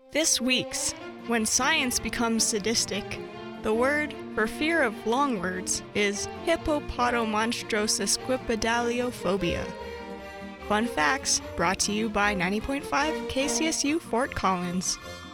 This week's When Science Becomes Sadistic, the word for fear of long words is hippopotomonstrosesquipedaliophobia. Fun facts brought to you by 90.5 KCSU Fort Collins.